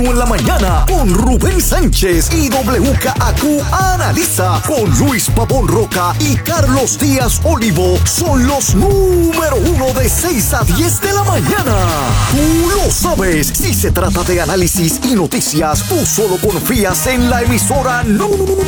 En la mañana con Rubén Sánchez y WKAQ Analiza con Luis Pavón Roca y Carlos Díaz Olivo son los número 1 de 6 a 10 de la mañana. Tú lo sabes, si se trata de análisis y noticias, tú solo confías en la emisora número 1,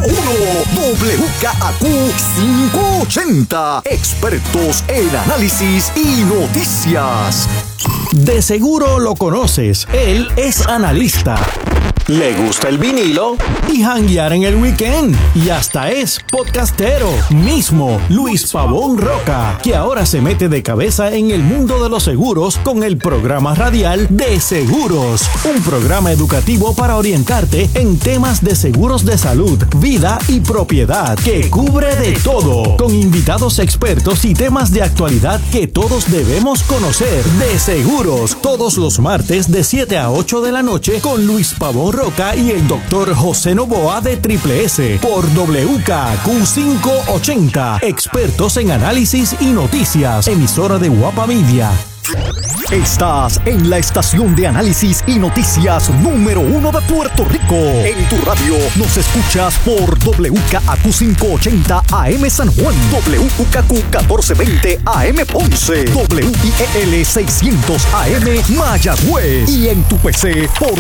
WKAQ 580, expertos en análisis y noticias. De seguro lo conoces, él es analista. Le gusta el vinilo y janguear en el weekend. Y hasta es podcastero. Mismo Luis Pavón Roca, que ahora se mete de cabeza en el mundo de los seguros con el programa radial De Seguros. Un programa educativo para orientarte en temas de seguros de salud, vida y propiedad, que cubre de todo. Con invitados expertos y temas de actualidad que todos debemos conocer. De Seguros, todos los martes de 7 a 8 de la noche con Luis Pavón Roca y el doctor José Novoa de Triple S por WKAQ 580, expertos en análisis y noticias, emisora de Guapa Media. Estás en la estación de análisis y noticias número 1 de Puerto Rico. En tu radio nos escuchas por WKAQ 580 AM San Juan, WKAQ 1420 AM Ponce, WIEL 600 AM Mayagüez y en tu PC por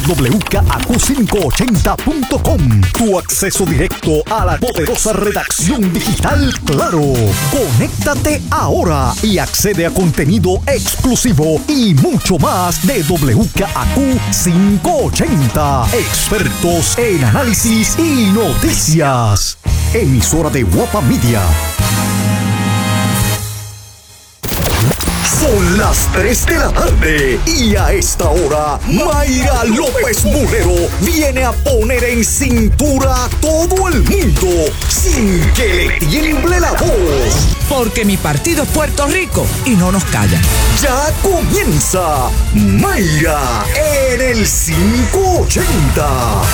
WKAQ580.com. Tu acceso directo a la poderosa redacción digital Claro. Conéctate ahora y accede a contenido exclusivo y mucho más de WKAQ 580. Expertos en análisis y noticias. Emisora de Guapa Media. Son las 3 de la tarde y a esta hora Mayra López Mulero viene a poner en cintura a todo el mundo sin que le tiemble la voz. Porque mi partido es Puerto Rico y no nos callan. Ya comienza Mayra en el 580.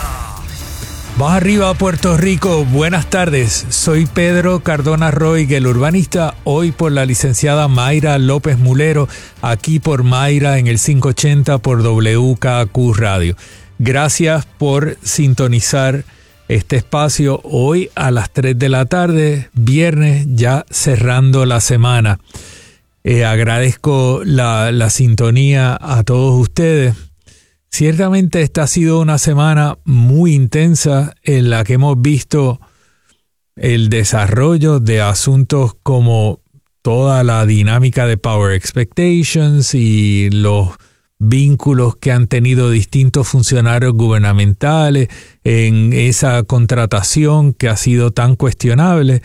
Vamos arriba a Puerto Rico, buenas tardes. Soy Pedro Cardona Roy, el urbanista, hoy por la licenciada Mayra López Mulero, aquí por Mayra en el 580 por WKAQ Radio. Gracias por sintonizar este espacio hoy a las 3 de la tarde, viernes, ya cerrando la semana. Agradezco la sintonía a todos ustedes. Ciertamente esta ha sido una semana muy intensa en la que hemos visto el desarrollo de asuntos como toda la dinámica de Power Expectations y los vínculos que han tenido distintos funcionarios gubernamentales en esa contratación que ha sido tan cuestionable.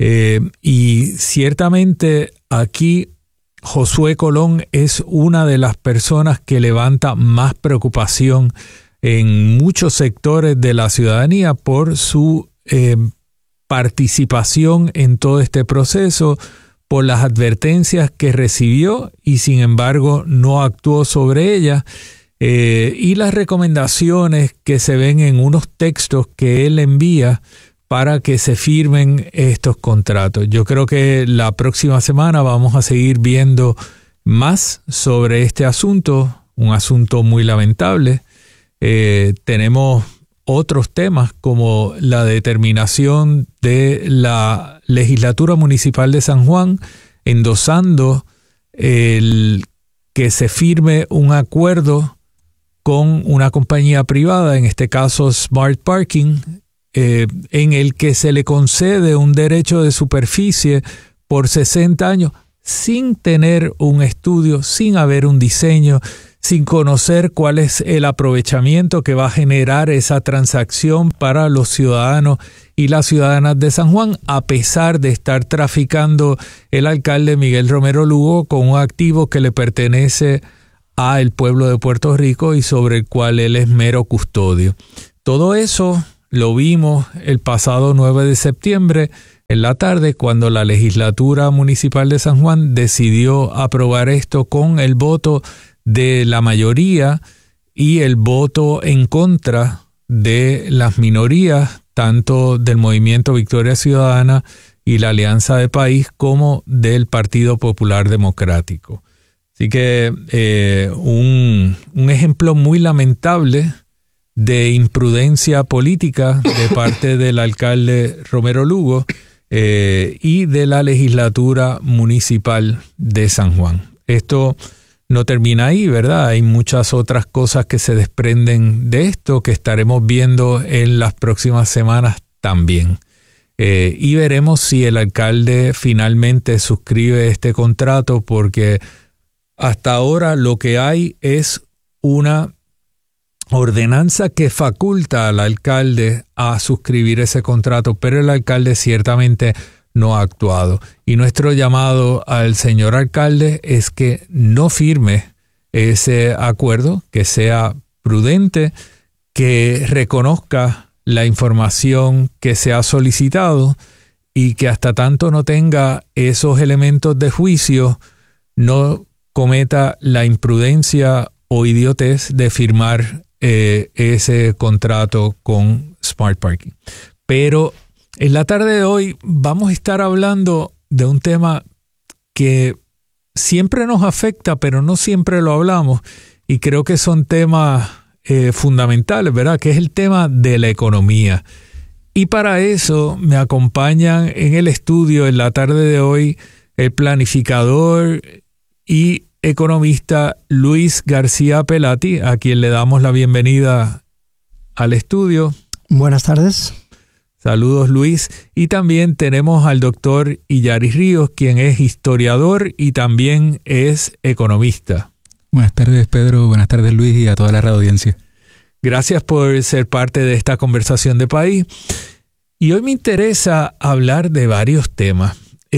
Y ciertamente aquí Josué Colón es una de las personas que levanta más preocupación en muchos sectores de la ciudadanía por su participación en todo este proceso, por las advertencias que recibió y sin embargo no actuó sobre ellas, y las recomendaciones que se ven en unos textos que él envía para que se firmen estos contratos. Yo creo que la próxima semana vamos a seguir viendo más sobre este asunto, un asunto muy lamentable. Tenemos otros temas como la determinación de la Legislatura Municipal de San Juan endosando el que se firme un acuerdo con una compañía privada, en este caso Smart Parking, en el que se le concede un derecho de superficie por 60 años sin tener un estudio, sin haber un diseño, sin conocer cuál es el aprovechamiento que va a generar esa transacción para los ciudadanos y las ciudadanas de San Juan, a pesar de estar traficando el alcalde Miguel Romero Lugo con un activo que le pertenece al pueblo de Puerto Rico y sobre el cual él es mero custodio. Todo eso lo vimos el pasado 9 de septiembre en la tarde, cuando la Legislatura Municipal de San Juan decidió aprobar esto con el voto de la mayoría y el voto en contra de las minorías, tanto del Movimiento Victoria Ciudadana y la Alianza de País como del Partido Popular Democrático. Así que un ejemplo muy lamentable de imprudencia política de parte del alcalde Romero Lugo y de la legislatura municipal de San Juan. Esto no termina ahí, ¿verdad? Hay muchas otras cosas que se desprenden de esto que estaremos viendo en las próximas semanas también. Y veremos si el alcalde finalmente suscribe este contrato, porque hasta ahora lo que hay es una ordenanza que faculta al alcalde a suscribir ese contrato, pero el alcalde ciertamente no ha actuado. Y nuestro llamado al señor alcalde es que no firme ese acuerdo, que sea prudente, que reconozca la información que se ha solicitado y que hasta tanto no tenga esos elementos de juicio, no cometa la imprudencia o idiotez de firmar ese contrato con Smart Parking. Pero en la tarde de hoy vamos a estar hablando de un tema que siempre nos afecta, pero no siempre lo hablamos, y creo que son temas fundamentales, ¿verdad? Que es el tema de la economía. Y para eso me acompañan en el estudio en la tarde de hoy el planificador y economista Luis García Pelati, a quien le damos la bienvenida al estudio. Buenas tardes. Saludos, Luis. Y también tenemos al doctor Illaris Ríos, quien es historiador y también es economista. Buenas tardes, Pedro. Buenas tardes, Luis, y a toda la radio audiencia. Gracias por ser parte de esta conversación de país. Y hoy me interesa hablar de varios temas.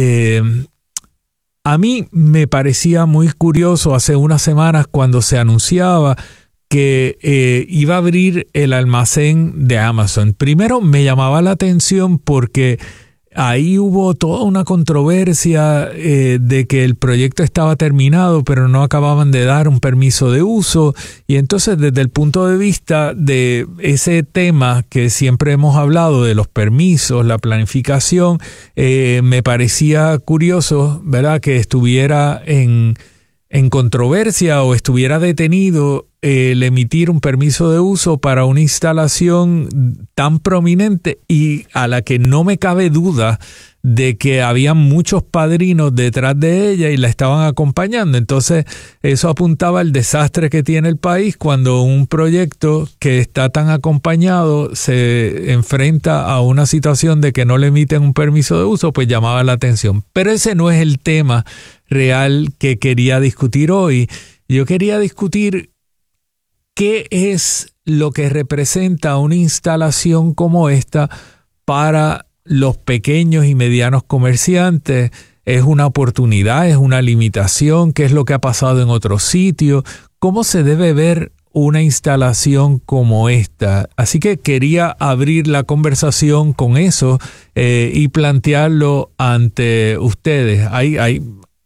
A mí me parecía muy curioso hace unas semanas cuando se anunciaba que iba a abrir el almacén de Amazon. Primero me llamaba la atención porque ahí hubo toda una controversia de que el proyecto estaba terminado, pero no acababan de dar un permiso de uso. Y entonces, desde el punto de vista de ese tema que siempre hemos hablado de los permisos, la planificación, me parecía curioso, ¿verdad?, que estuviera en controversia o estuviera detenido el emitir un permiso de uso para una instalación tan prominente y a la que no me cabe duda de que había muchos padrinos detrás de ella y la estaban acompañando. Entonces eso apuntaba al desastre que tiene el país cuando un proyecto que está tan acompañado se enfrenta a una situación de que no le emiten un permiso de uso, pues llamaba la atención. Pero ese no es el tema real que quería discutir hoy. Yo quería discutir qué es lo que representa una instalación como esta para los pequeños y medianos comerciantes. ¿Es una oportunidad? ¿Es una limitación? ¿Qué es lo que ha pasado en otros sitios? ¿Cómo se debe ver una instalación como esta? Así que quería abrir la conversación con eso y plantearlo ante ustedes. Hay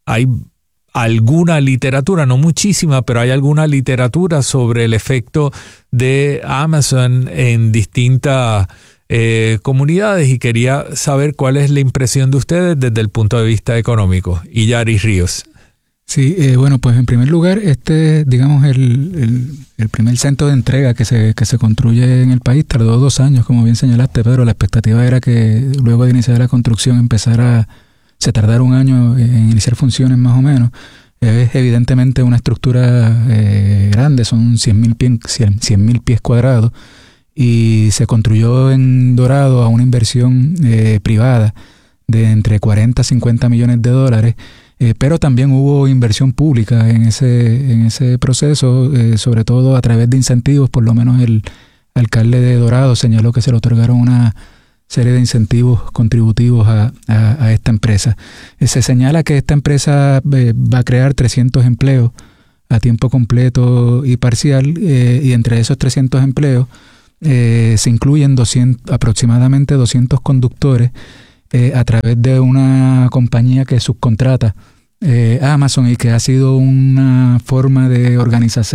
alguna literatura, no muchísima, pero hay alguna literatura sobre el efecto de Amazon en distintas comunidades y quería saber cuál es la impresión de ustedes desde el punto de vista económico. Illaris Ríos. Sí, bueno, pues en primer lugar, digamos, el primer centro de entrega que se construye en el país tardó 2 años, como bien señalaste, Pedro. La expectativa era que luego de iniciar la construcción se tardara 1 año en iniciar funciones más o menos. Es evidentemente una estructura grande, son 100.000 pies cuadrados, y se construyó en Dorado a una inversión privada de entre 40 a 50 millones de dólares, pero también hubo inversión pública en ese proceso, sobre todo a través de incentivos. Por lo menos el alcalde de Dorado señaló que se le otorgaron una serie de incentivos contributivos a esta empresa. Se señala que esta empresa va a crear 300 empleos a tiempo completo y parcial, y entre esos 300 empleos se incluyen aproximadamente 200 conductores a través de una compañía que subcontrata Amazon y que ha sido una forma de organizar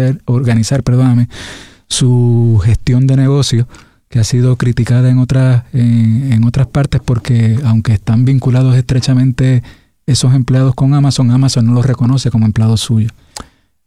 su gestión de negocio, que ha sido criticada en otras partes, porque aunque están vinculados estrechamente esos empleados con Amazon no los reconoce como empleados suyos.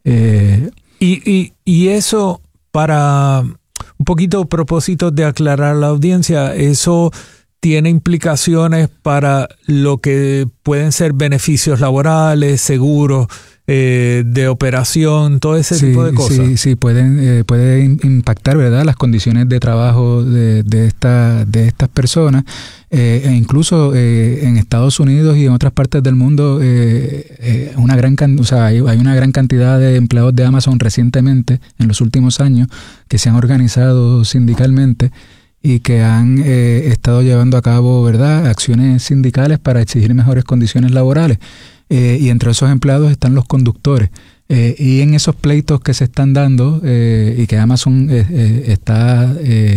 Y eso, para un poquito propósitos de aclarar a la audiencia, eso tiene implicaciones para lo que pueden ser beneficios laborales, seguros, de operación, todo ese tipo de cosas. Sí, puede impactar, ¿verdad?, las condiciones de trabajo de estas personas, e incluso en Estados Unidos y en otras partes del mundo, hay una gran cantidad de empleados de Amazon recientemente, en los últimos años, que se han organizado sindicalmente y que han estado llevando a cabo, ¿verdad?, acciones sindicales para exigir mejores condiciones laborales. Y entre esos empleados están los conductores. Y en esos pleitos que se están dando, y que Amazon está,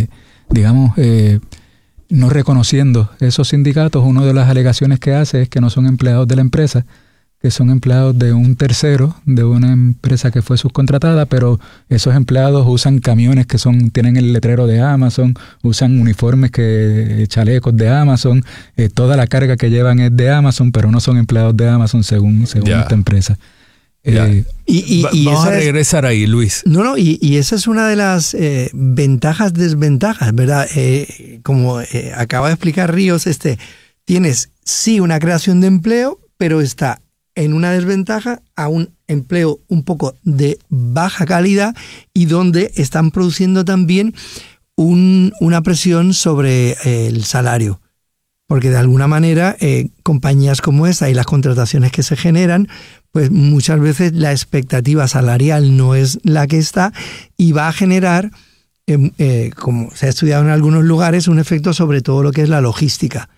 no reconociendo esos sindicatos, una de las alegaciones que hace es que no son empleados de la empresa, que son empleados de un tercero, de una empresa que fue subcontratada, pero esos empleados usan camiones que tienen el letrero de Amazon, usan uniformes, chalecos de Amazon, toda la carga que llevan es de Amazon, pero no son empleados de Amazon según esta empresa. Vamos a regresar ahí, Luis. Y esa es una de las ventajas, desventajas, ¿verdad? Como acaba de explicar Ríos, tienes sí una creación de empleo, pero está en una desventaja a un empleo un poco de baja calidad y donde están produciendo también una presión sobre el salario. Porque de alguna manera compañías como esta y las contrataciones que se generan, pues muchas veces la expectativa salarial no es la que está y va a generar, como se ha estudiado en algunos lugares, un efecto sobre todo lo que es la logística.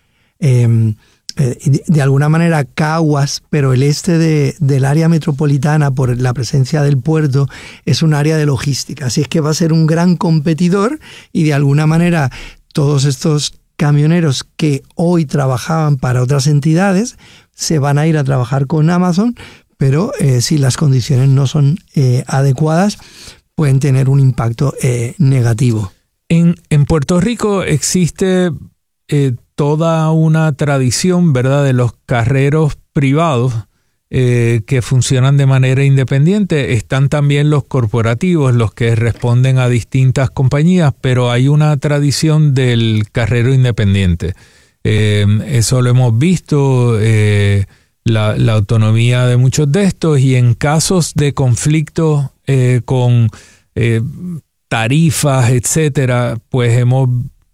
De alguna manera Caguas, pero el este del área metropolitana, por la presencia del puerto, es un área de logística. Así es que va a ser un gran competidor y de alguna manera todos estos camioneros que hoy trabajaban para otras entidades se van a ir a trabajar con Amazon, pero si las condiciones no son adecuadas, pueden tener un impacto negativo. En Puerto Rico existe toda una tradición, ¿verdad?, de los carreros privados que funcionan de manera independiente. Están también los corporativos, los que responden a distintas compañías, pero hay una tradición del carrero independiente. Eso lo hemos visto, la autonomía de muchos de estos, y en casos de conflicto con tarifas, etcétera, pues hemos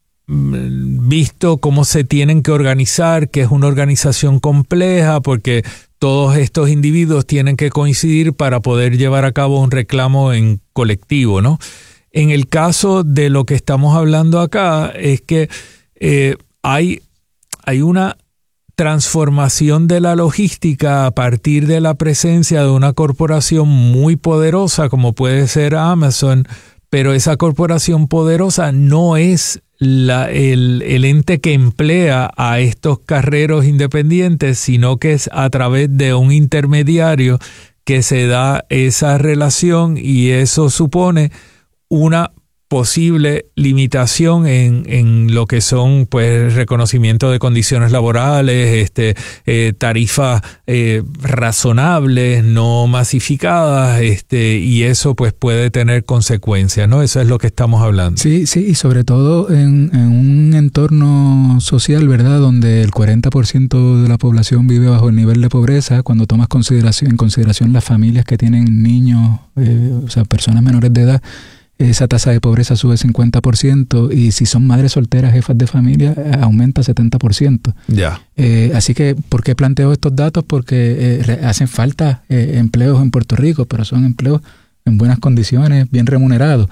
visto cómo se tienen que organizar, que es una organización compleja porque todos estos individuos tienen que coincidir para poder llevar a cabo un reclamo en colectivo, ¿no? En el caso de lo que estamos hablando acá es que hay una transformación de la logística a partir de la presencia de una corporación muy poderosa como puede ser Amazon, pero esa corporación poderosa no es el ente que emplea a estos carreros independientes, sino que es a través de un intermediario que se da esa relación, y eso supone una posible limitación en lo que son, pues, reconocimiento de condiciones laborales, tarifas razonables, no masificadas, y eso pues puede tener consecuencias, ¿no? Eso es lo que estamos hablando. Sí, y sobre todo en un entorno social, ¿verdad?, donde el 40% de la población vive bajo el nivel de pobreza. Cuando tomas en consideración las familias que tienen niños, personas menores de edad, esa tasa de pobreza sube 50%, y si son madres solteras, jefas de familia, aumenta 70%. Ya. Así que, ¿por qué planteo estos datos? Porque hacen falta empleos en Puerto Rico, pero son empleos en buenas condiciones, bien remunerados.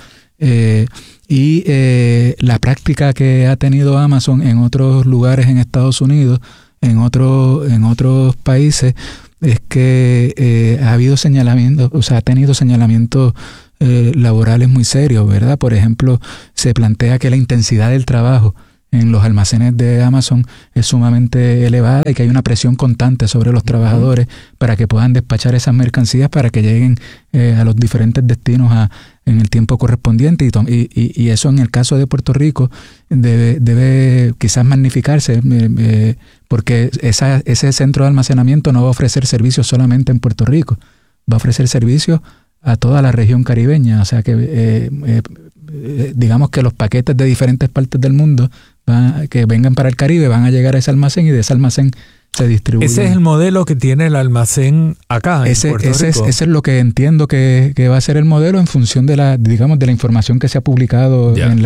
Y la práctica que ha tenido Amazon en otros lugares en Estados Unidos, en otros países, es que ha habido señalamientos, ha tenido señalamientos laborales muy serios, ¿verdad? Por ejemplo, se plantea que la intensidad del trabajo en los almacenes de Amazon es sumamente elevada y que hay una presión constante sobre los trabajadores para que puedan despachar esas mercancías para que lleguen a los diferentes destinos en el tiempo correspondiente, y eso en el caso de Puerto Rico debe quizás magnificarse, porque ese centro de almacenamiento no va a ofrecer servicios solamente en Puerto Rico, va a ofrecer servicios a toda la región caribeña. O sea que digamos que los paquetes de diferentes partes del mundo que vengan para el Caribe van a llegar a ese almacén y de ese almacén se distribuye. Ese es el modelo que tiene el almacén acá en Puerto Rico. Ese es lo que entiendo que va a ser el modelo en función de la información que se ha publicado en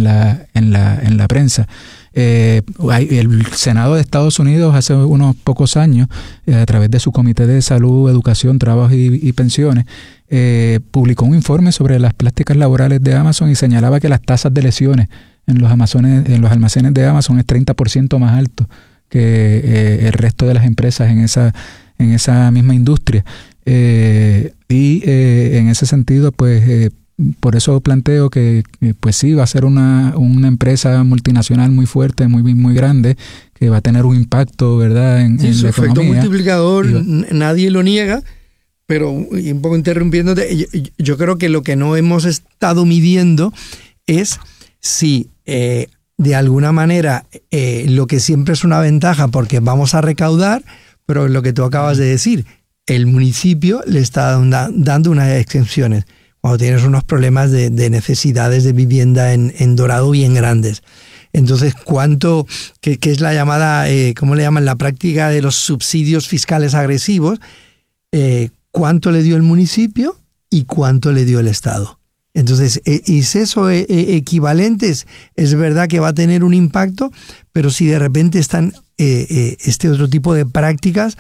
la prensa. El Senado de Estados Unidos hace unos pocos años, a través de su Comité de Salud, Educación, Trabajo y Pensiones, publicó un informe sobre las prácticas laborales de Amazon y señalaba que las tasas de lesiones en los almacenes de Amazon es 30% más alto que el resto de las empresas en esa misma industria. Y en ese sentido, pues por eso planteo que pues sí, va a ser una empresa multinacional muy fuerte, muy grande, que va a tener un impacto, ¿verdad?, en la economía. Su efecto multiplicador, nadie lo niega, pero, y un poco interrumpiéndote, yo creo que lo que no hemos estado midiendo es si de alguna manera lo que siempre es una ventaja, porque vamos a recaudar, pero lo que tú acabas de decir, el municipio le está dando unas exenciones cuando tienes unos problemas de necesidades de vivienda en Dorado bien grandes. Entonces, ¿qué es la llamada, cómo le llaman, la práctica de los subsidios fiscales agresivos? ¿Cuánto le dio el municipio y cuánto le dio el Estado? Entonces, ¿es eso equivalente? Es verdad que va a tener un impacto, pero si de repente están este otro tipo de prácticas,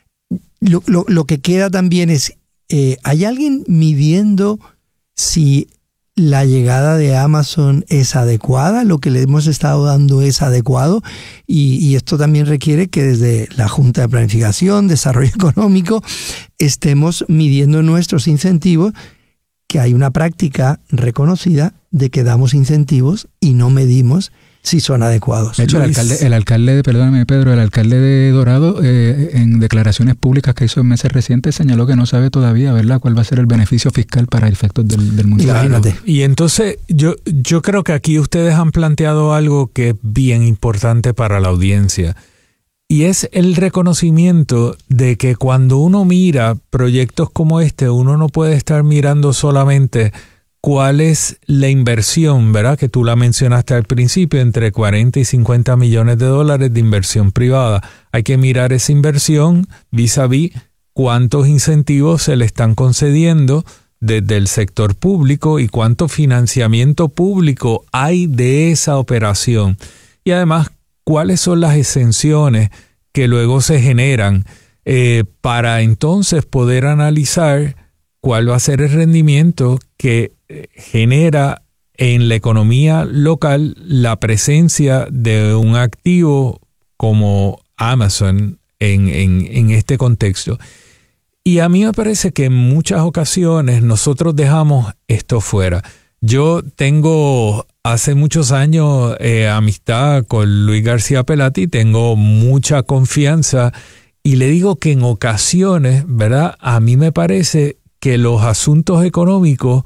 lo que queda también es, ¿hay alguien midiendo si la llegada de Amazon es adecuada? ¿Lo que le hemos estado dando es adecuado? Y esto también requiere que desde la Junta de Planificación, Desarrollo Económico, estemos midiendo nuestros incentivos, que hay una práctica reconocida de que damos incentivos y no medimos si son adecuados. De hecho, el alcalde, perdóname Pedro, el alcalde de Dorado, en declaraciones públicas que hizo en meses recientes, señaló que no sabe todavía, ¿verdad?, cuál va a ser el beneficio fiscal para efectos del municipio. Imagínate. Y entonces, yo creo que aquí ustedes han planteado algo que es bien importante para la audiencia. Y es el reconocimiento de que cuando uno mira proyectos como este, uno no puede estar mirando solamente cuál es la inversión, ¿verdad?, que tú la mencionaste al principio, entre 40 y 50 millones de dólares de inversión privada. Hay que mirar esa inversión vis-a-vis cuántos incentivos se le están concediendo desde el sector público y cuánto financiamiento público hay de esa operación. Y además, cuáles son las exenciones que luego se generan para entonces poder analizar cuál va a ser el rendimiento que genera en la economía local la presencia de un activo como Amazon en este contexto. Y a mí me parece que en muchas ocasiones nosotros dejamos esto fuera. Yo tengo hace muchos años amistad con Luis García Pelati, tengo mucha confianza y le digo que en ocasiones, ¿verdad?, a mí me parece que los asuntos económicos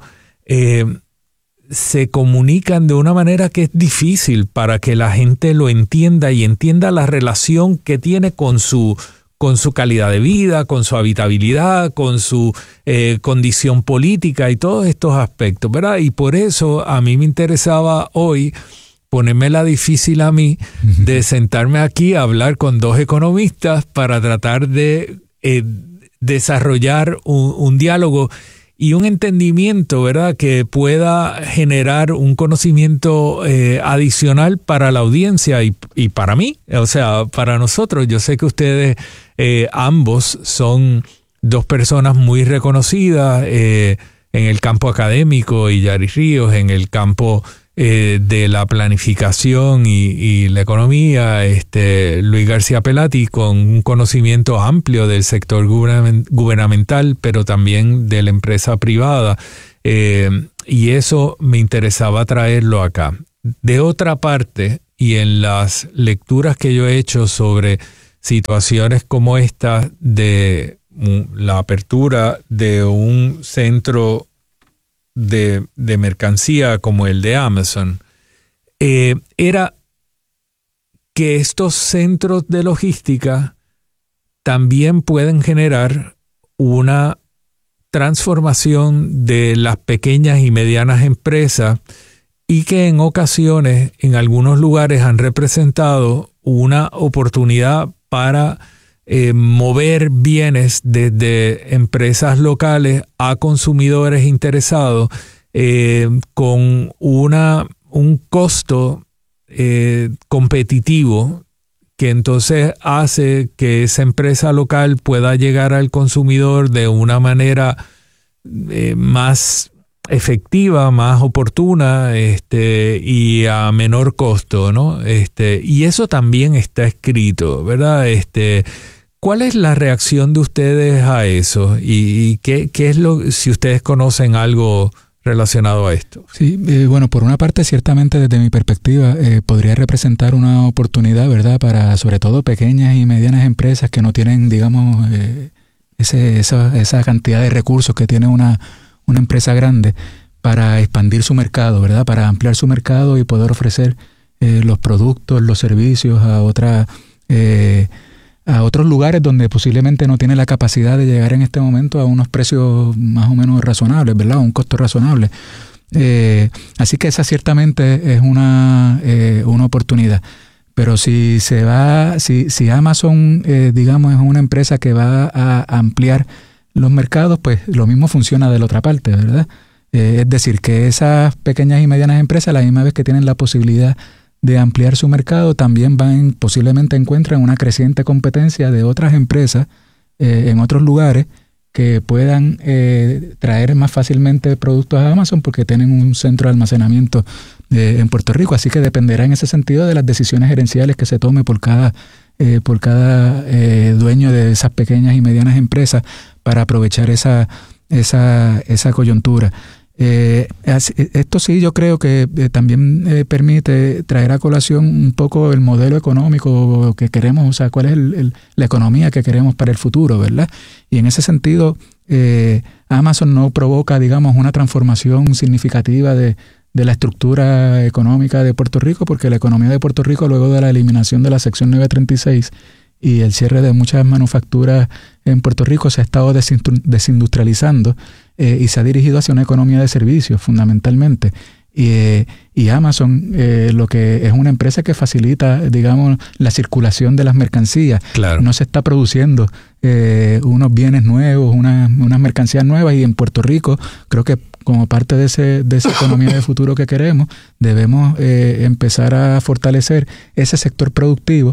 se comunican de una manera que es difícil para que la gente lo entienda y entienda la relación que tiene con su calidad de vida, con su habitabilidad, con su condición política y todos estos aspectos, ¿verdad? Y por eso a mí me interesaba hoy ponérmela difícil a mí de sentarme aquí a hablar con dos economistas para tratar de desarrollar un diálogo y un entendimiento, ¿verdad?, que pueda generar un conocimiento adicional para la audiencia y para mí, o sea, para nosotros. Yo sé que ustedes ambos son dos personas muy reconocidas en el campo académico y Yari Ríos en el campo de la planificación y la economía, Luis García Pelati con un conocimiento amplio del sector gubernamental, pero también de la empresa privada, y eso me interesaba traerlo acá. De otra parte, y en las lecturas que yo he hecho sobre situaciones como esta de la apertura de un centro de mercancía como el de Amazon, era que estos centros de logística también pueden generar una transformación de las pequeñas y medianas empresas y que en ocasiones, en algunos lugares, han representado una oportunidad para mover bienes desde empresas locales a consumidores interesados con un costo competitivo que entonces hace que esa empresa local pueda llegar al consumidor de una manera más efectiva, más oportuna, y a menor costo, ¿no? Y eso también está escrito, ¿verdad? ¿Cuál es la reacción de ustedes a eso? ¿Y qué es si ustedes conocen algo relacionado a esto? Sí, bueno, por una parte, ciertamente desde mi perspectiva, podría representar una oportunidad, ¿verdad?, para sobre todo pequeñas y medianas empresas que no tienen, digamos, esa cantidad de recursos que tiene una empresa grande para expandir su mercado, ¿verdad?, para ampliar su mercado y poder ofrecer los productos, los servicios a otros lugares donde posiblemente no tiene la capacidad de llegar en este momento a unos precios más o menos razonables, ¿verdad?, a un costo razonable. Así que esa ciertamente es una oportunidad. Pero si Amazon, digamos, es una empresa que va a ampliar los mercados, pues lo mismo funciona de la otra parte, ¿verdad? Es decir, que esas pequeñas y medianas empresas, a la misma vez que tienen la posibilidad de ampliar su mercado, también posiblemente encuentran una creciente competencia de otras empresas en otros lugares que puedan traer más fácilmente productos a Amazon porque tienen un centro de almacenamiento en Puerto Rico. Así que dependerá en ese sentido de las decisiones gerenciales que se tome por cada dueño de esas pequeñas y medianas empresas para aprovechar esa coyuntura. Esto sí, yo creo que también permite traer a colación un poco el modelo económico que queremos, o sea, cuál es la economía que queremos para el futuro, ¿verdad? Y en ese sentido, Amazon no provoca, digamos, una transformación significativa de la estructura económica de Puerto Rico, porque la economía de Puerto Rico, luego de la eliminación de la sección 936 y el cierre de muchas manufacturas en Puerto Rico, se ha estado desindustrializando y se ha dirigido hacia una economía de servicios fundamentalmente. Y Amazon lo que es una empresa que facilita, digamos, la circulación de las mercancías. Claro. No se está produciendo unos bienes nuevos, unas mercancías nuevas, y en Puerto Rico creo que como parte de esa economía de futuro que queremos, debemos empezar a fortalecer ese sector productivo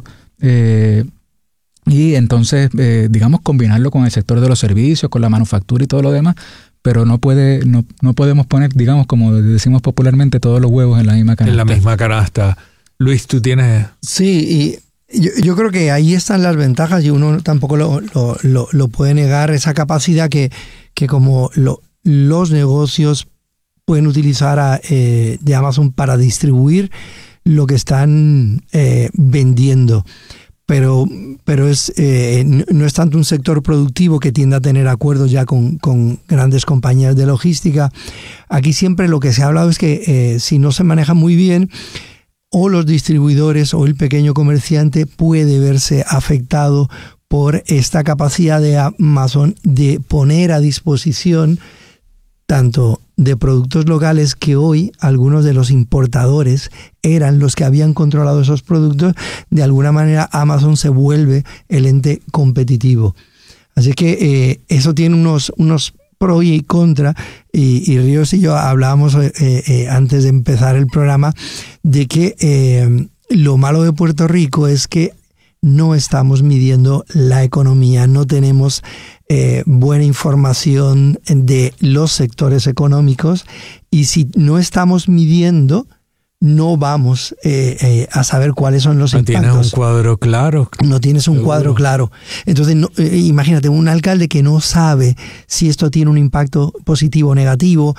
y entonces, digamos, combinarlo con el sector de los servicios, con la manufactura y todo lo demás, pero no podemos poner, digamos, como decimos popularmente, todos los huevos en la misma canasta. En la misma canasta. Luis, ¿tú tienes...? Sí, y yo creo que ahí están las ventajas y uno tampoco lo puede negar, esa capacidad que como los negocios pueden utilizar de Amazon para distribuir lo que están vendiendo. Pero no es tanto un sector productivo que tiende a tener acuerdos ya con grandes compañías de logística. Aquí siempre lo que se ha hablado es que si no se maneja muy bien, o los distribuidores o el pequeño comerciante puede verse afectado por esta capacidad de Amazon de poner a disposición tanto de productos locales, que hoy algunos de los importadores eran los que habían controlado esos productos. De alguna manera Amazon se vuelve el ente competitivo. Así que eso tiene unos pro y contra, y Ríos y yo hablábamos antes de empezar el programa de que lo malo de Puerto Rico es que no estamos midiendo la economía, no tenemos buena información de los sectores económicos, y si no estamos midiendo, no vamos a saber cuáles son los impactos. No tienes un cuadro claro. No tienes un cuadro claro. Entonces, imagínate un alcalde que no sabe si esto tiene un impacto positivo o negativo.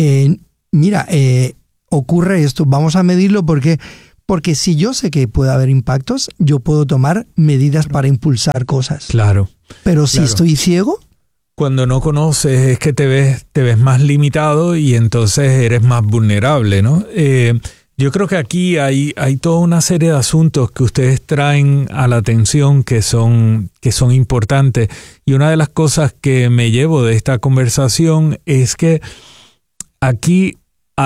Ocurre esto, vamos a medirlo porque si yo sé que puede haber impactos, yo puedo tomar medidas para impulsar cosas. Claro. Pero si estoy ciego... Cuando no conoces es que te ves más limitado y entonces eres más vulnerable, ¿no? Yo creo que aquí hay toda una serie de asuntos que ustedes traen a la atención que son importantes. Y una de las cosas que me llevo de esta conversación es que aquí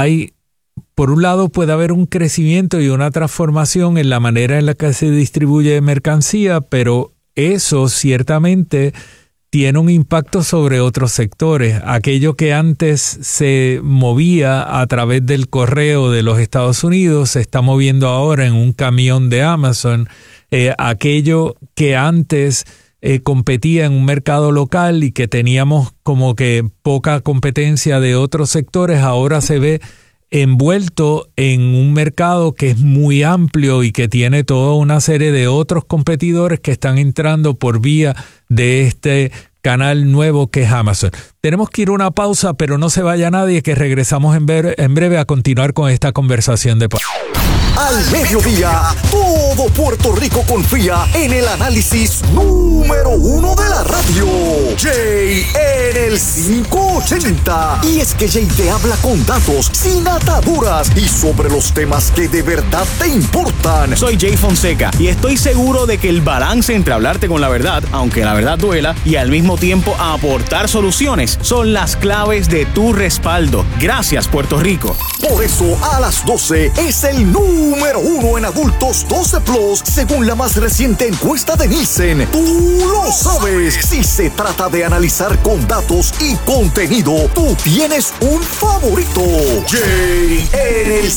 por un lado puede haber un crecimiento y una transformación en la manera en la que se distribuye mercancía, pero eso ciertamente tiene un impacto sobre otros sectores. Aquello que antes se movía a través del correo de los Estados Unidos se está moviendo ahora en un camión de Amazon. Aquello que antes competía en un mercado local y que teníamos como que poca competencia de otros sectores, ahora se ve envuelto en un mercado que es muy amplio y que tiene toda una serie de otros competidores que están entrando por vía de este canal nuevo que es Amazon. Tenemos que ir a una pausa, pero no se vaya nadie, que regresamos en breve a continuar con esta conversación de paz. Al mediodía, todo Puerto Rico confía en el análisis número 1 de la radio. Jay en el 580. Y es que Jay te habla con datos, sin ataduras y sobre los temas que de verdad te importan. Soy Jay Fonseca y estoy seguro de que el balance entre hablarte con la verdad, aunque la verdad duela, y al mismo tiempo aportar soluciones son las claves de tu respaldo. Gracias, Puerto Rico. Por eso, a las 12 es el número 1 en adultos 12 plus, según la más reciente encuesta de Nielsen. Tú lo sabes. Si se trata de analizar con datos y contenido, tú tienes un favorito. Jay en el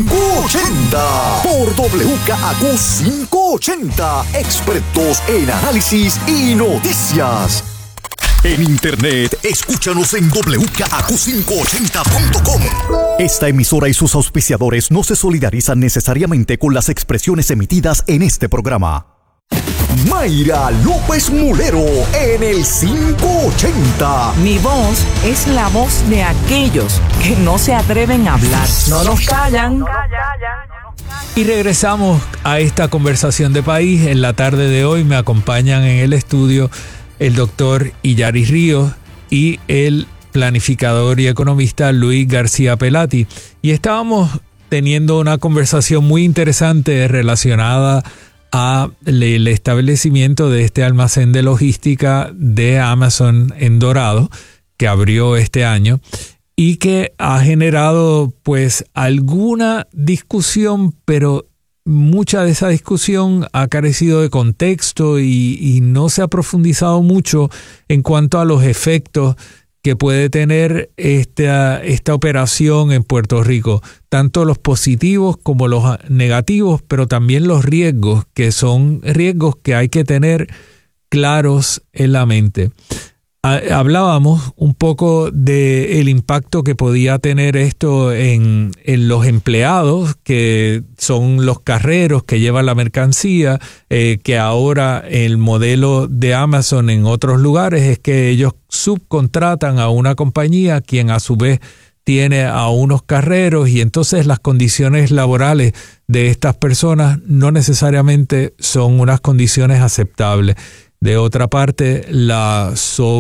580 por WKAQ 580, expertos en análisis y noticias. En internet, escúchanos en WKAQ580.com. Esta emisora y sus auspiciadores no se solidarizan necesariamente con las expresiones emitidas en este programa. Mayra López Mulero en el 580. Mi voz es la voz de aquellos que no se atreven a hablar. No nos callan. Y regresamos a esta conversación de país. En la tarde de hoy me acompañan en el estudio el doctor Illaris Ríos y el planificador y economista Luis García Pelati. Y estábamos teniendo una conversación muy interesante relacionada a el establecimiento de este almacén de logística de Amazon en Dorado, que abrió este año y que ha generado pues alguna discusión, pero mucha de esa discusión ha carecido de contexto y no se ha profundizado mucho en cuanto a los efectos que puede tener esta operación en Puerto Rico, tanto los positivos como los negativos, pero también los riesgos, que son riesgos que hay que tener claros en la mente. Hablábamos un poco del impacto que podía tener esto en los empleados, que son los carreros que llevan la mercancía, que ahora el modelo de Amazon en otros lugares es que ellos subcontratan a una compañía, quien a su vez tiene a unos carreros, y entonces las condiciones laborales de estas personas no necesariamente son unas condiciones aceptables. De otra parte, la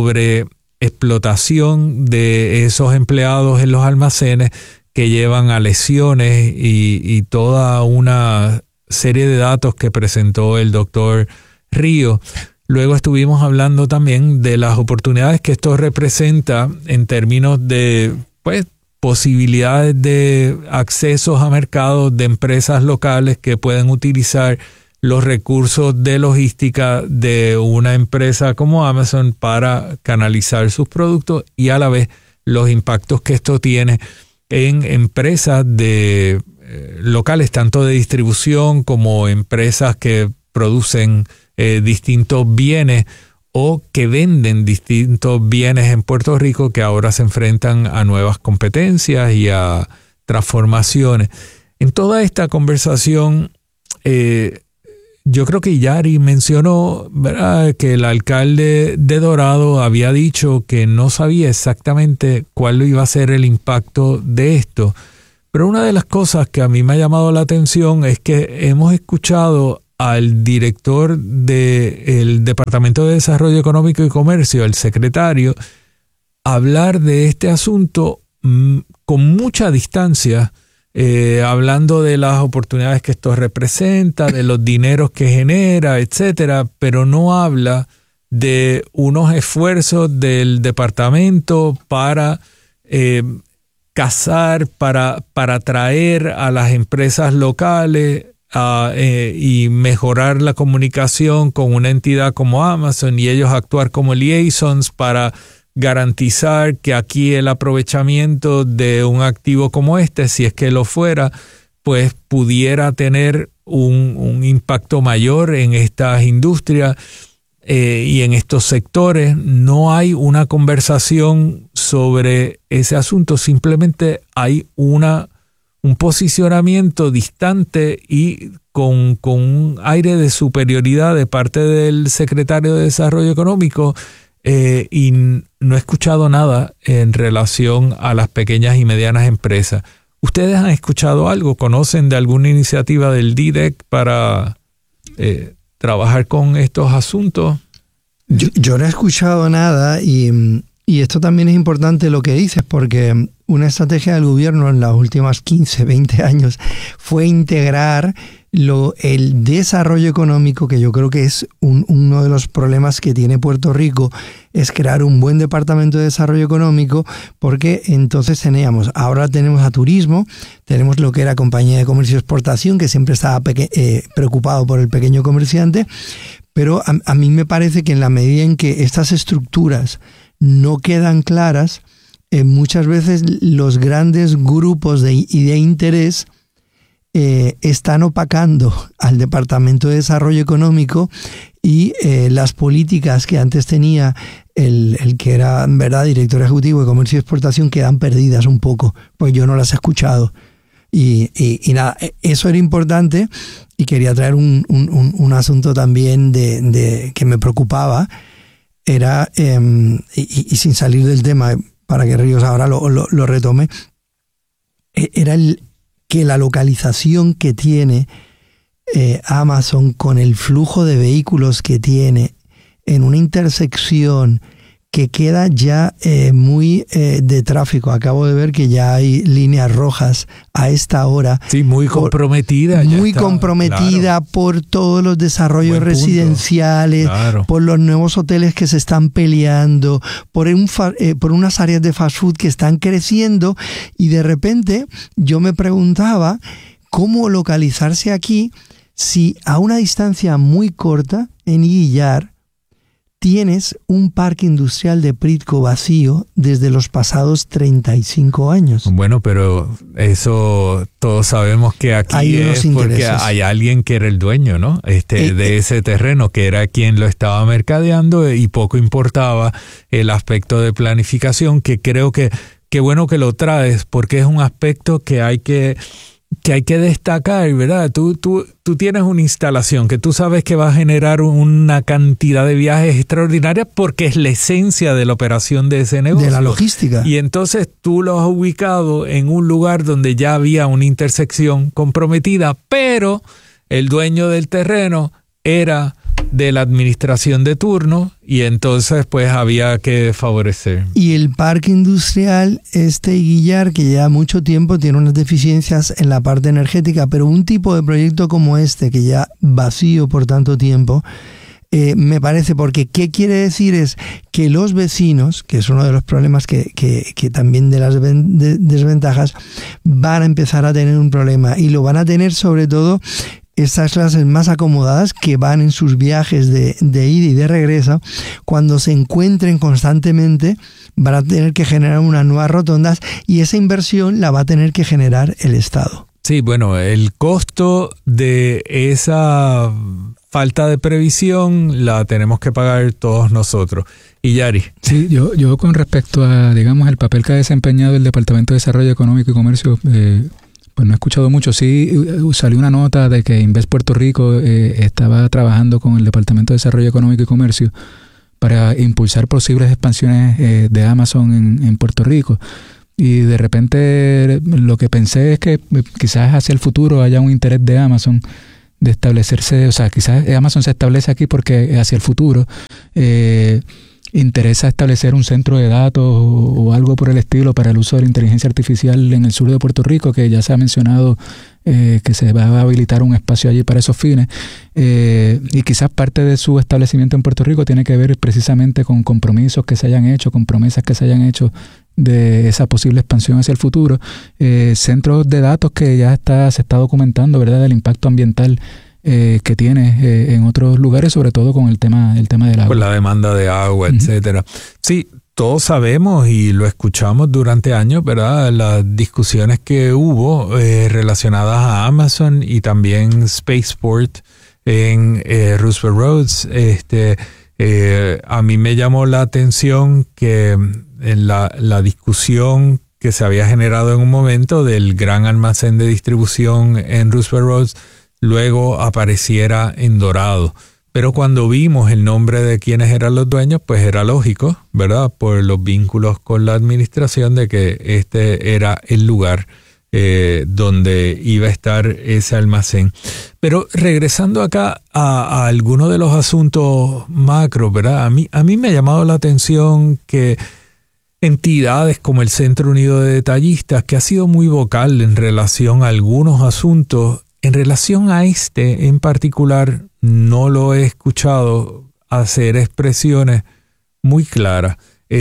sobreexplotación de esos empleados en los almacenes que llevan a lesiones y toda una serie de datos que presentó el doctor Ríos. Luego estuvimos hablando también de las oportunidades que esto representa en términos de posibilidades de accesos a mercados de empresas locales que pueden utilizar los recursos de logística de una empresa como Amazon para canalizar sus productos, y a la vez los impactos que esto tiene en empresas de locales, tanto de distribución como empresas que producen distintos bienes o que venden distintos bienes en Puerto Rico, que ahora se enfrentan a nuevas competencias y a transformaciones. En toda esta conversación, yo creo que Illaris mencionó, ¿verdad?, que el alcalde de Dorado había dicho que no sabía exactamente cuál iba a ser el impacto de esto. Pero una de las cosas que a mí me ha llamado la atención es que hemos escuchado al director del Departamento de Desarrollo Económico y Comercio, el secretario, hablar de este asunto con mucha distancia hablando de las oportunidades que esto representa, de los dineros que genera, etcétera, pero no habla de unos esfuerzos del departamento para cazar, para atraer a las empresas locales y mejorar la comunicación con una entidad como Amazon y ellos actuar como liaisons para garantizar que aquí el aprovechamiento de un activo como este, si es que lo fuera, pues pudiera tener un impacto mayor en estas industrias y en estos sectores. No hay una conversación sobre ese asunto, simplemente hay un posicionamiento distante y con un aire de superioridad de parte del secretario de Desarrollo Económico, y no he escuchado nada en relación a las pequeñas y medianas empresas. ¿Ustedes han escuchado algo? ¿Conocen de alguna iniciativa del DDEC para trabajar con estos asuntos? Yo no he escuchado nada y esto también es importante lo que dices, porque una estrategia del gobierno en los últimos 15, 20 años fue integrar el desarrollo económico, que yo creo que es uno de los problemas que tiene Puerto Rico, es crear un buen departamento de desarrollo económico, porque entonces ahora tenemos a turismo, tenemos lo que era compañía de comercio y exportación, que siempre estaba preocupado por el pequeño comerciante, pero a mí me parece que en la medida en que estas estructuras no quedan claras, muchas veces los grandes grupos de interés están opacando al Departamento de Desarrollo Económico y las políticas que antes tenía el que era, ¿verdad?, director ejecutivo de Comercio y Exportación quedan perdidas un poco, pues yo no las he escuchado. Y nada, eso era importante y quería traer un asunto también de que me preocupaba, era, y sin salir del tema, para que Ríos ahora lo retome, era que la localización que tiene Amazon con el flujo de vehículos que tiene en una intersección que queda ya muy de tráfico. Acabo de ver que ya hay líneas rojas a esta hora. Sí, muy comprometida. Muy comprometida, claro, por todos los desarrollos residenciales, claro, por los nuevos hoteles que se están peleando, por unas áreas de fast food que están creciendo, y de repente yo me preguntaba cómo localizarse aquí si a una distancia muy corta en Guillar tienes un parque industrial de Pritco vacío desde los pasados 35 años. Bueno, pero eso todos sabemos que aquí hay unos porque hay alguien que era el dueño, ¿no? De ese terreno, que era quien lo estaba mercadeando, y poco importaba el aspecto de planificación, que creo que qué bueno que lo traes, porque es un aspecto que hay que destacar, ¿verdad? Tú tienes una instalación que tú sabes que va a generar una cantidad de viajes extraordinarias porque es la esencia de la operación de ese negocio. De la logística. Y entonces tú lo has ubicado en un lugar donde ya había una intersección comprometida, pero el dueño del terreno era de la administración de turno y entonces pues había que favorecer. Y el parque industrial Guillar, que ya mucho tiempo tiene unas deficiencias en la parte energética, pero un tipo de proyecto como este, que ya vacío por tanto tiempo, me parece, porque ¿qué quiere decir? Es que los vecinos, que es uno de los problemas que también de las desventajas, van a empezar a tener un problema, y lo van a tener sobre todo estas clases más acomodadas que van en sus viajes de ida y de regreso. Cuando se encuentren constantemente, van a tener que generar unas nuevas rotondas, y esa inversión la va a tener que generar el Estado. Sí, bueno, el costo de esa falta de previsión la tenemos que pagar todos nosotros. Y Yari. Sí, yo con respecto a, digamos, el papel que ha desempeñado el Departamento de Desarrollo Económico y Comercio, pues no he escuchado mucho. Sí, salió una nota de que Invest Puerto Rico estaba trabajando con el Departamento de Desarrollo Económico y Comercio para impulsar posibles expansiones de Amazon en Puerto Rico. Y de repente lo que pensé es que quizás hacia el futuro haya un interés de Amazon de establecerse, o sea, quizás Amazon se establece aquí porque hacia el futuro interesa establecer un centro de datos o algo por el estilo para el uso de la inteligencia artificial en el sur de Puerto Rico, que ya se ha mencionado que se va a habilitar un espacio allí para esos fines, y quizás parte de su establecimiento en Puerto Rico tiene que ver precisamente con compromisos que se hayan hecho, con promesas que se hayan hecho de esa posible expansión hacia el futuro. Centros de datos que ya se está documentando, ¿verdad?, del impacto ambiental que tiene en otros lugares, sobre todo con el tema del agua. Pues la demanda de agua, etcétera. Sí, todos sabemos y lo escuchamos durante años, ¿verdad? Las discusiones que hubo relacionadas a Amazon y también Spaceport en Roosevelt Roads. A mí me llamó la atención que en la discusión que se había generado en un momento del gran almacén de distribución en Roosevelt Roads, luego apareciera en Dorado. Pero cuando vimos el nombre de quienes eran los dueños, pues era lógico, ¿verdad?, por los vínculos con la administración, de que este era el lugar donde iba a estar ese almacén. Pero regresando acá a algunos de los asuntos macro, ¿verdad? A mí me ha llamado la atención que entidades como el Centro Unido de Detallistas, que ha sido muy vocal en relación a algunos asuntos, en relación a este en particular, no lo he escuchado hacer expresiones muy claras.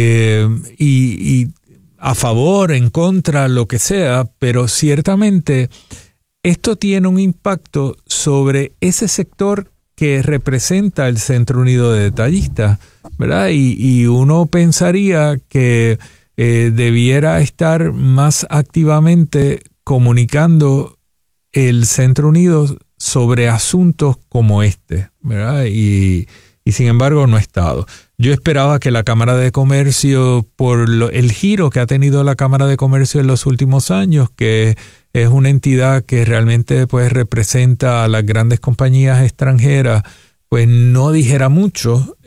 Y a favor, en contra, lo que sea, pero ciertamente esto tiene un impacto sobre ese sector que representa el Centro Unido de Detallistas, ¿verdad? Y uno pensaría que debiera estar más activamente comunicando el Centro Unido sobre asuntos como este, ¿verdad? Y sin embargo no ha estado. Yo esperaba que la Cámara de Comercio, por el giro que ha tenido la Cámara de Comercio en los últimos años, que es una entidad que realmente pues representa a las grandes compañías extranjeras, pues no dijera mucho,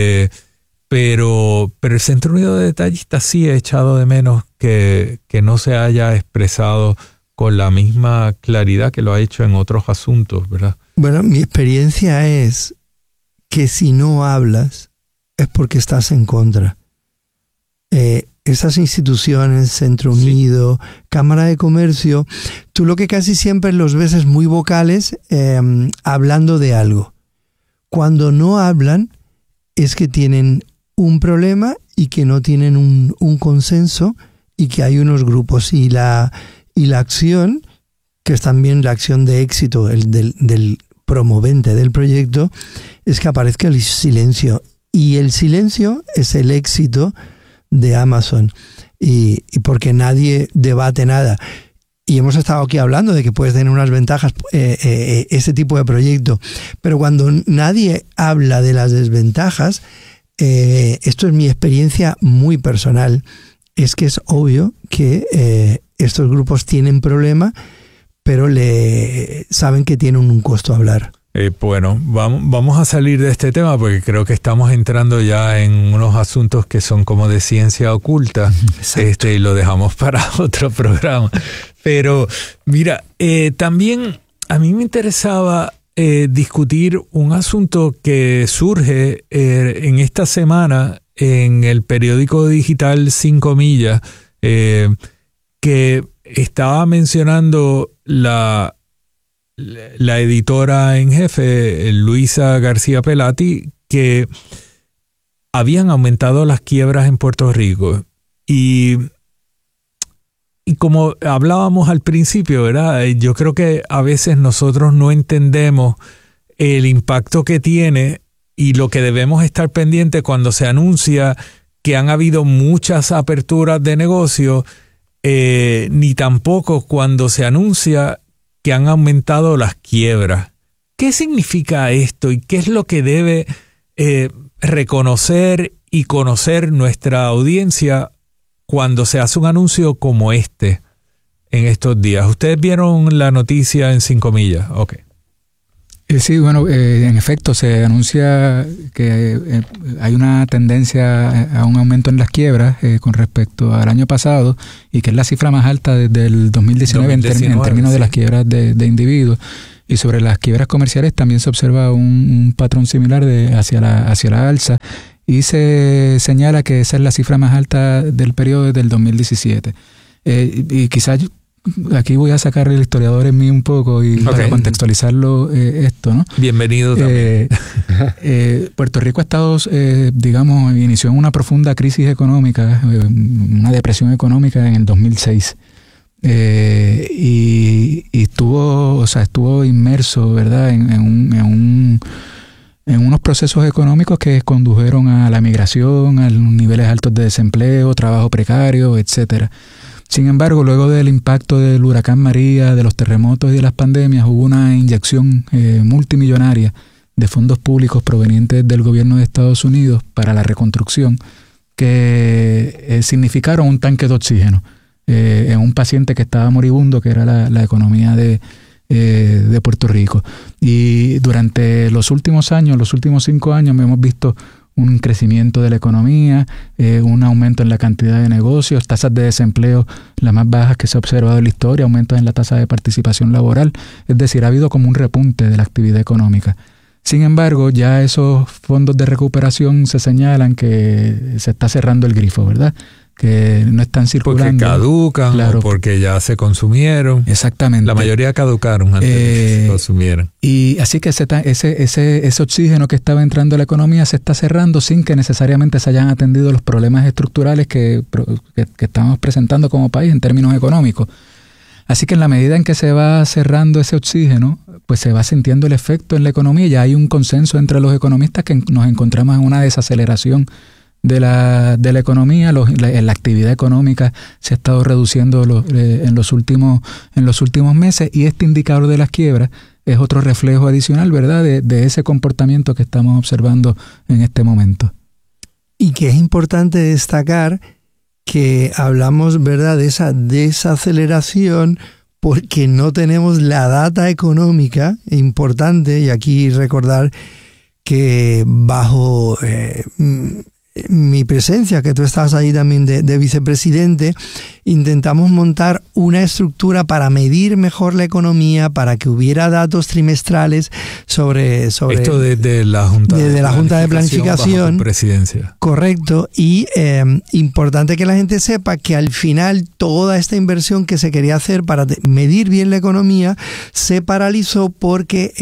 pero el Centro Unido de Detallistas sí he echado de menos que no se haya expresado con la misma claridad que lo ha hecho en otros asuntos, ¿verdad? Bueno, mi experiencia es que si no hablas es porque estás en contra. Esas instituciones, Centro Unido, Cámara de Comercio, tú lo que casi siempre los ves es muy vocales, hablando de algo. Cuando no hablan es que tienen un problema y que no tienen un consenso, y que hay unos grupos, y la acción, que es también la acción de éxito del promovente del proyecto, es que aparezca el silencio. Y el silencio es el éxito de Amazon. Y porque nadie debate nada. Y hemos estado aquí hablando de que puedes tener unas ventajas ese tipo de proyecto. Pero cuando nadie habla de las desventajas, esto es mi experiencia muy personal, es que es obvio que estos grupos tienen problema, pero saben que tienen un costo hablar. Bueno, vamos a salir de este tema porque creo que estamos entrando ya en unos asuntos que son como de ciencia oculta. Y lo dejamos para otro programa. Pero mira, también a mí me interesaba discutir un asunto que surge en esta semana en el periódico digital 5 Millas, que estaba mencionando la editora en jefe, Luisa García Pelati, que habían aumentado las quiebras en Puerto Rico. Y como hablábamos al principio, ¿verdad? Yo creo que a veces nosotros no entendemos el impacto que tiene y lo que debemos estar pendientes cuando se anuncia que han habido muchas aperturas de negocio, ni tampoco cuando se anuncia que han aumentado las quiebras. ¿Qué significa esto y qué es lo que debe reconocer y conocer nuestra audiencia cuando se hace un anuncio como este en estos días? ¿Ustedes vieron la noticia en 5 Millas? Ok. Sí, bueno, en efecto se anuncia que hay una tendencia a un aumento en las quiebras con respecto al año pasado, y que es la cifra más alta desde el 2019 en términos de las quiebras de individuos. Y sobre las quiebras comerciales también se observa un patrón similar hacia la alza. y se señala que esa es la cifra más alta del periodo desde el 2017. Y quizás aquí voy a sacar el historiador en mí un poco y para contextualizarlo esto, ¿no? Bienvenido también. Puerto Rico ha estado, inició en una profunda crisis económica, una depresión económica en el 2006. Y estuvo inmerso, ¿verdad?, en unos procesos económicos que condujeron a la migración, a los niveles altos de desempleo, trabajo precario, etcétera. Sin embargo, luego del impacto del huracán María, de los terremotos y de las pandemias, hubo una inyección multimillonaria de fondos públicos provenientes del gobierno de Estados Unidos para la reconstrucción que significaron un tanque de oxígeno en un paciente que estaba moribundo, que era la economía de Puerto Rico. Y durante los últimos 5 años, hemos visto un crecimiento de la economía, un aumento en la cantidad de negocios, tasas de desempleo las más bajas que se ha observado en la historia, aumentos en la tasa de participación laboral. Es decir, ha habido como un repunte de la actividad económica. Sin embargo, ya esos fondos de recuperación se señalan que se está cerrando el grifo, ¿verdad?, que no están circulando. Porque caducan, claro, o porque ya se consumieron. Exactamente. La mayoría caducaron antes de que se consumieran. Y así que ese oxígeno que estaba entrando a la economía se está cerrando sin que necesariamente se hayan atendido los problemas estructurales que estamos presentando como país en términos económicos. Así que en la medida en que se va cerrando ese oxígeno, pues se va sintiendo el efecto en la economía. Ya hay un consenso entre los economistas que nos encontramos en una desaceleración de la economía. La actividad económica se ha estado reduciendo en los últimos meses, y este indicador de las quiebras es otro reflejo adicional, ¿verdad?, de ese comportamiento que estamos observando en este momento. Y que es importante destacar que hablamos, ¿verdad?, de esa desaceleración porque no tenemos la data económica importante, y aquí recordar que bajo mi presencia, que tú estabas ahí también de vicepresidente, intentamos montar una estructura para medir mejor la economía, para que hubiera datos trimestrales sobre esto desde la Junta de Planificación bajo tu presidencia. Correcto, y importante que la gente sepa que al final toda esta inversión que se quería hacer para medir bien la economía se paralizó porque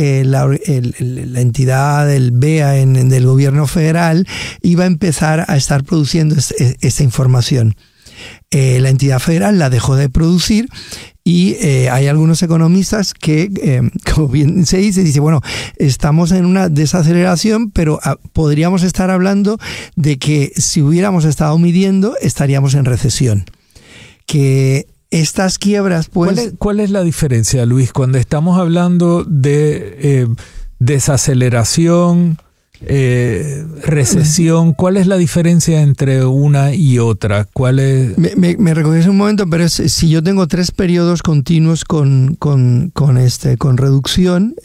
la entidad del BEA del gobierno federal iba a empezar a estar produciendo esta información. La entidad federal la dejó de producir, y hay algunos economistas que, como bien se dice, bueno, estamos en una desaceleración, pero podríamos estar hablando de que si hubiéramos estado midiendo, estaríamos en recesión. Que estas quiebras, pues... ¿Cuál es la diferencia, Luis, cuando estamos hablando de desaceleración, recesión? ¿Cuál es la diferencia entre una y otra? ¿Cuál es? Me recoges un momento, pero si yo tengo 3 periodos continuos con reducción,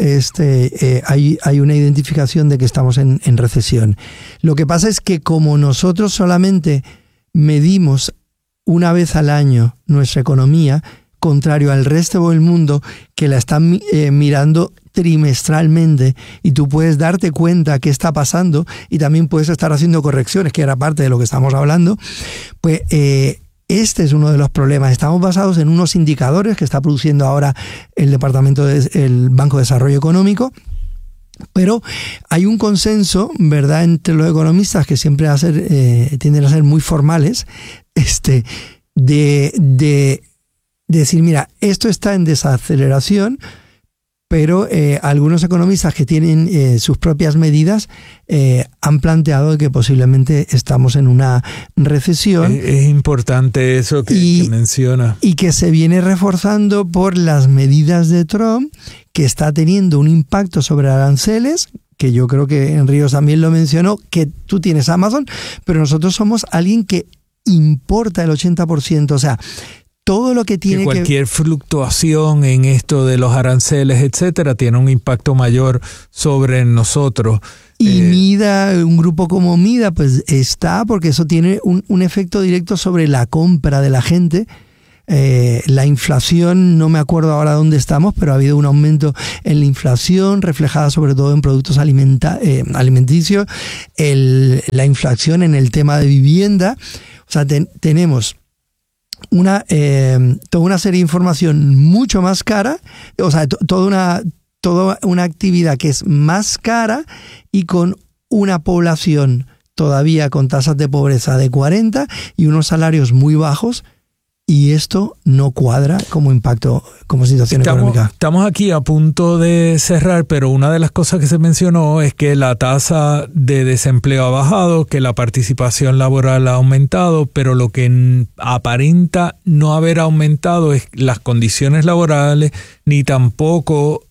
hay una identificación de que estamos en recesión. Lo que pasa es que como nosotros solamente medimos una vez al año nuestra economía, contrario al resto del mundo que la están mirando trimestralmente, y tú puedes darte cuenta qué está pasando y también puedes estar haciendo correcciones, que era parte de lo que estamos hablando, pues este es uno de los problemas. Estamos basados en unos indicadores que está produciendo ahora el Banco de Desarrollo Económico, pero hay un consenso, ¿verdad?, entre los economistas, que siempre tienden a ser muy formales, de decir, mira, esto está en desaceleración, pero algunos economistas que tienen sus propias medidas han planteado que posiblemente estamos en una recesión. Es importante eso que menciona. Y que se viene reforzando por las medidas de Trump, que está teniendo un impacto sobre aranceles, que yo creo que en Ríos también lo mencionó, que tú tienes Amazon, pero nosotros somos alguien que importa el 80%, o sea, todo lo que tiene cualquier fluctuación en esto de los aranceles, etcétera, tiene un impacto mayor sobre nosotros. Y MIDA, un grupo como MIDA, pues está, porque eso tiene un efecto directo sobre la compra de la gente. La inflación, no me acuerdo ahora dónde estamos, pero ha habido un aumento en la inflación, reflejada sobre todo en productos alimenticios, la inflación en el tema de vivienda. O sea, tenemos toda una serie de información mucho más cara, o sea, toda una actividad que es más cara y con una población todavía con tasas de pobreza de 40 y unos salarios muy bajos, y esto no cuadra como impacto, como situación económica. Estamos aquí a punto de cerrar, pero una de las cosas que se mencionó es que la tasa de desempleo ha bajado, que la participación laboral ha aumentado, pero lo que aparenta no haber aumentado es las condiciones laborales, ni tampoco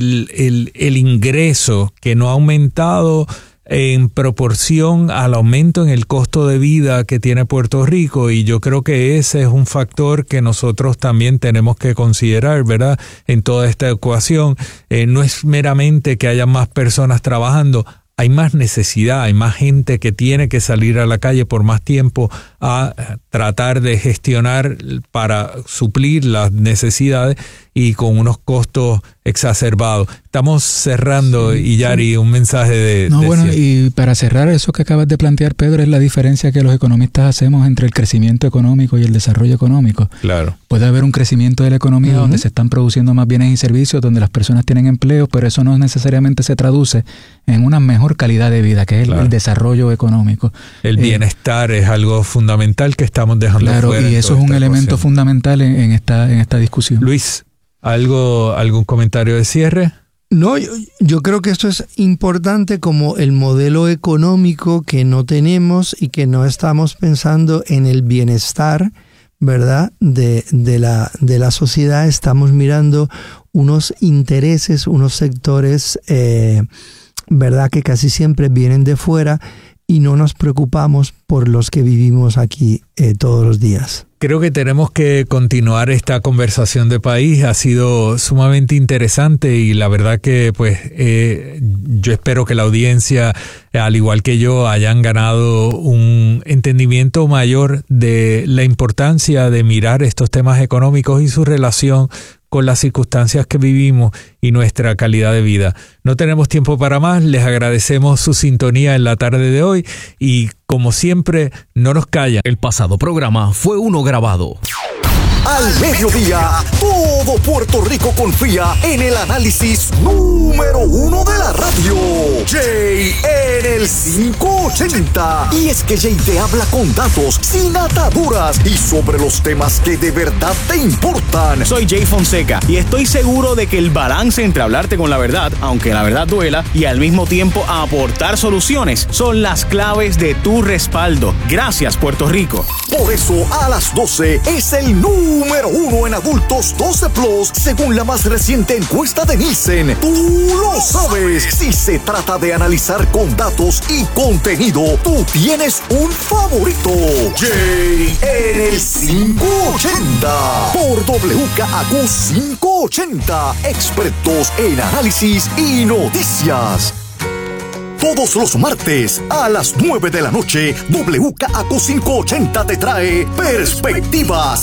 el ingreso, que no ha aumentado en proporción al aumento en el costo de vida que tiene Puerto Rico, y yo creo que ese es un factor que nosotros también tenemos que considerar, ¿verdad?, en toda esta ecuación. No es meramente que haya más personas trabajando, hay más necesidad, hay más gente que tiene que salir a la calle por más tiempo a tratar de gestionar para suplir las necesidades y con unos costos exacerbados. Estamos cerrando, y Yari, un mensaje de bueno, y para cerrar, eso que acabas de plantear, Pedro, es la diferencia que los economistas hacemos entre el crecimiento económico y el desarrollo económico. Claro. Puede haber un crecimiento de la economía donde se están produciendo más bienes y servicios, donde las personas tienen empleo, pero eso no necesariamente se traduce en una mejor calidad de vida, que es el desarrollo económico. El bienestar es algo fundamental que estamos dejando fuera. Claro, y eso es un elemento fundamental en esta discusión. Luis, ¿algún comentario de cierre? No, yo creo que esto es importante como el modelo económico que no tenemos y que no estamos pensando en el bienestar, ¿verdad?, de la sociedad. Estamos mirando unos intereses, unos sectores, ¿verdad?, que casi siempre vienen de fuera, y no nos preocupamos por los que vivimos aquí todos los días. Creo que tenemos que continuar esta conversación de país. Ha sido sumamente interesante, y la verdad que pues yo espero que la audiencia, al igual que yo, hayan ganado un entendimiento mayor de la importancia de mirar estos temas económicos y su relación con las circunstancias que vivimos y nuestra calidad de vida. No tenemos tiempo para más. Les agradecemos su sintonía en la tarde de hoy, y como siempre, no nos callan. El pasado programa fue uno grabado. Al mediodía, todo Puerto Rico confía en el análisis número 1 de la radio. Jay en el 580. Y es que Jay te habla con datos, sin ataduras, y sobre los temas que de verdad te importan. Soy Jay Fonseca, y estoy seguro de que el balance entre hablarte con la verdad, aunque la verdad duela, y al mismo tiempo aportar soluciones, son las claves de tu respaldo. Gracias, Puerto Rico. Por eso, a las 12 es el número 1 en adultos 12 plus, según la más reciente encuesta de Nielsen. Tú lo sabes. Si se trata de analizar con datos y contenido, tú tienes un favorito. Jay en el 580 por WKAQ 580, expertos en análisis y noticias. Todos los martes a las 9 de la noche, WKAQ 580 te trae Perspectiva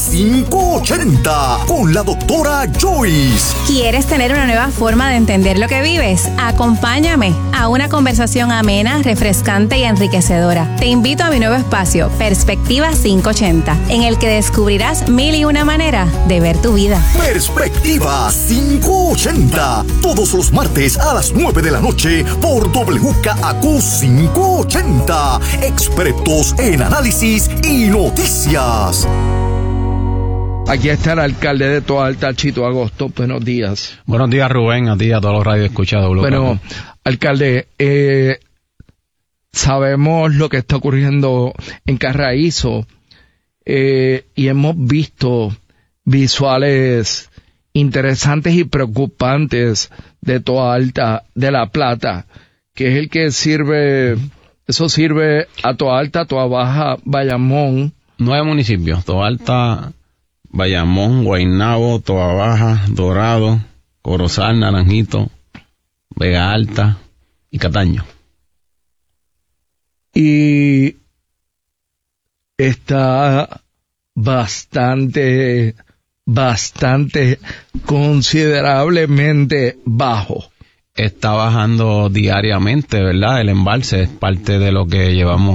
580 con la doctora Joyce. ¿Quieres tener una nueva forma de entender lo que vives? Acompáñame a una conversación amena, refrescante y enriquecedora. Te invito a mi nuevo espacio, Perspectiva 580, en el que descubrirás 1001 maneras de ver tu vida. Perspectiva 580, todos los martes a las 9 de la noche por WKAQ 580, expertos en análisis y noticias. Aquí está el alcalde de Toalta, Chito Agosto. Buenos días. Buenos días, Rubén. A ti y a todos los radioescuchados. Bueno, alcalde, sabemos lo que está ocurriendo en Carraízo, y hemos visto visuales interesantes y preocupantes de Toalta, de La Plata, que es el que sirve a Toalta, Toabaja, Bayamón. 9 municipios: Toalta, Bayamón, Guaynabo, Toabaja, Dorado, Corozal, Naranjito, Vega Alta y Cataño. Y está bastante considerablemente bajo. Está bajando diariamente, ¿verdad? El embalse es parte de lo que llevamos